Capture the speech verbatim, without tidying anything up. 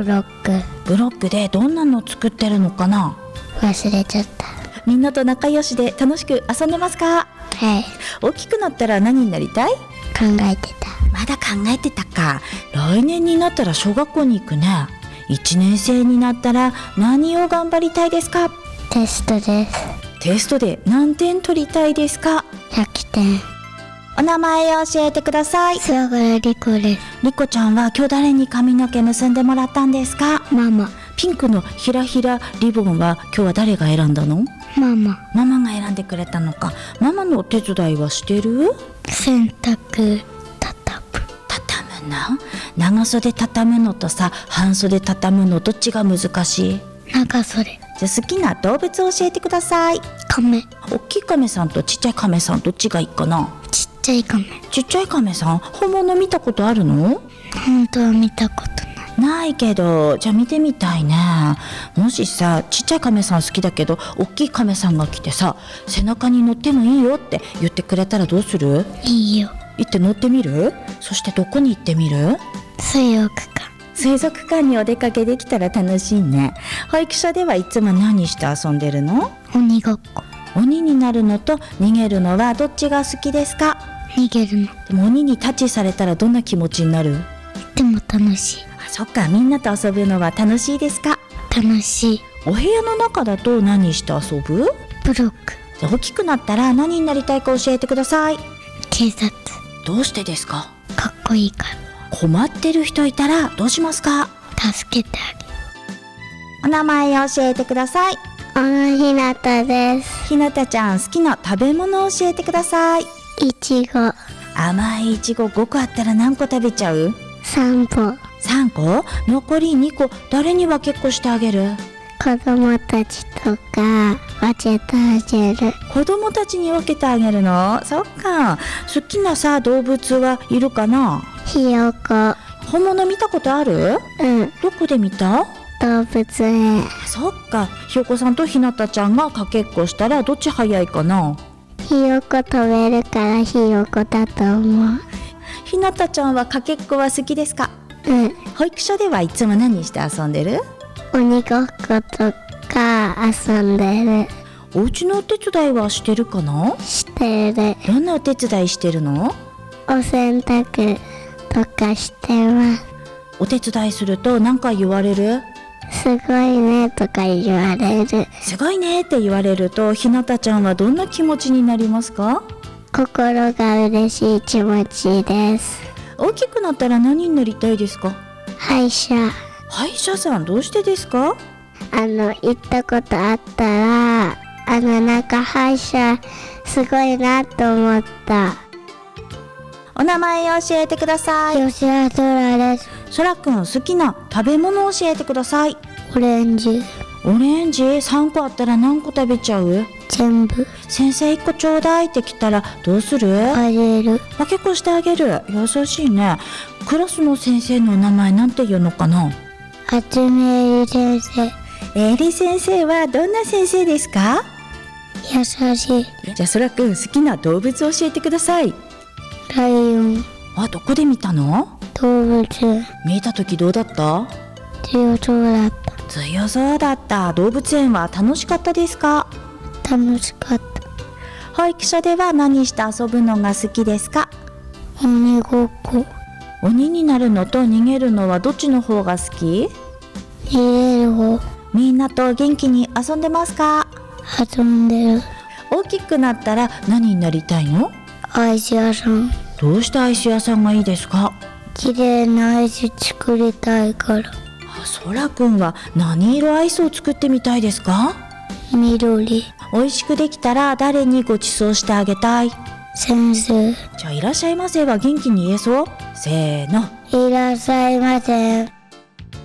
ブロック。 ブロックでどんなの作ってるのかな？ 忘れちゃった。 みんなと仲良しで楽しく遊んでますか？ はい。 大きくなったら何になりたい？ 考えてた。 まだ考えてたか。来年になったら小学校に行くね。いちねん生になったら何を頑張りたいですか？ テストです。 テストで何点取りたいですか？ ひゃくてん。 お名前を教えてください。 菅原莉子です。 莉子ちゃんは今日誰に髪の毛結んでもらったんですか？ ママ。 ピンクのひらひらリボンは今日は誰が選んだの？ ママ。 ママが選んでくれたのか。ママのお手伝いはしてる？ 洗濯畳む。 畳むの？長袖畳むのとさ、半袖畳むのどっちが難しい？ 長袖。 じゃあ好きな動物を教えてください。 カメ。 大きいカメさんとちっちゃいカメさんどっちがいいかな？ ちっちゃいカメ。 ちっちゃいカメさん本物見たことあるの？ 本当は見たことない。 ないけど、じゃあ見てみたいね。もしさ、ちっちゃいカメさん好きだけど大きいカメさんが来てさ、背中に乗ってもいいよって言ってくれたらどうする？ いいよ。 行って乗ってみる？そしてどこに行ってみる？ 水浴館。 水族館にお出かけできたら楽しいね。保育所ではいつも何して遊んでるの？ 鬼ごっこ。 鬼になるのと逃げるのはどっちが好きですか？ 逃げるの。 でも鬼にタッチされたらどんな気持ちになる？ でも楽しい。 あ、そっか、みんなと遊ぶのは楽しいですか？ 楽しい。 お部屋の中だと何して遊ぶ？ ブロック。 じゃあ大きくなったら何になりたいか教えてください。 警察。 どうしてですか？ かっこいいから。 困ってる人いたらどうしますか？ 助けてあげる。 お名前を教えてください。 小野ひなたです。 ひなたちゃん、好きな食べ物を教えてください。 いちご。 甘いいちごごこあったら何個食べちゃう？ さんこ。 さんこ？残りにこ誰に分けっこしてあげる？ 子供たちとか分けてあげる。 子供たちに分けてあげるの？そっか。好きなさ動物はいるかな？ ひよこ。 本物見たことある？ うん。 どこで見た？ 動物園。 そっか。ひよこさんとひなたちゃんがかけっこしたらどっち早いかな？ ひよこ飛べるからひよこだと思う。 ひなたちゃんはかけっこは好きですか？ うん。 保育所ではいつも何して遊んでる？ 鬼ごっことか遊んでる。 お家のお手伝いはしてるかな？ してる。 どんなお手伝いしてるの？ お洗濯とかしてます。 お手伝いすると何か言われる？ すごいねとか言われる。 すごいねって言われるとひなたちゃんはどんな気持ちになりますか？ 心が嬉しい気持ちです。 大きくなったら何になりたいですか？ 歯医者。 歯医者さん、どうしてですか？ あの行ったことあったら、あのなんか歯医者すごいなと思った。 お名前を教えてください。 吉田空です。 そらくん、好きな食べ物を教えてください。 オレンジ。 オレンジさんこあったら何個食べちゃう？ 全部。 先生いっこちょうだいって来たらどうする？ あげる。 分けっこしてあげる。優しいね。クラスの先生のお名前なんて言うのかな？ あつみえり先生。 えり先生はどんな先生ですか？ 優しい。 じゃあそらくん、好きな動物を教えてください。 ライオン。 あ、どこで見たの？ 動物。 見た時どうだった？ 強そうだった。 強そうだった。動物園は楽しかったですか？ 楽しかった。 保育所では何して遊ぶのが好きですか？ 鬼ごっこ。 鬼になるのと逃げるのはどっちの方が好き？ 逃げる方。 みんなと元気に遊んでますか？ 遊んでる。 大きくなったら何になりたいの？ アイス屋さん。 どうしてアイス屋さんがいいですか？ 綺麗なアイス作りたいから。 あ、そらくんは何色アイスを作ってみたいですか？ 緑。 美味しくできたら誰にご馳走してあげたい？ 先生。 じゃあいらっしゃいませは元気に言えそう？せーの。 いらっしゃいませ。